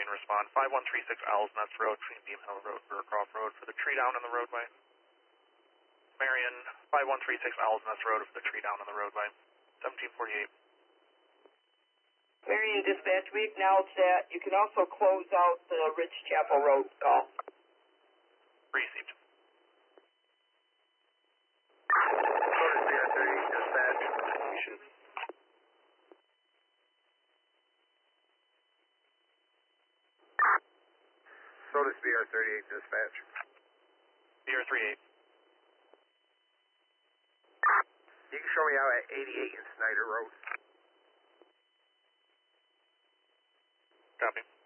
Marion, respond 5136 Owl's Nest Road between Beam Hill Road, Burcroft Road for the tree down in the roadway. Marion, 5136 Owl's Nest Road for the tree down in the roadway. 1748. Marion Dispatch, we acknowledge that. You can also close out the Ridge Chapel Road call. Received. Dispatch. Sodas BR38 Dispatch. BR38. You can show me out at 88 in Snyder Road. Copy.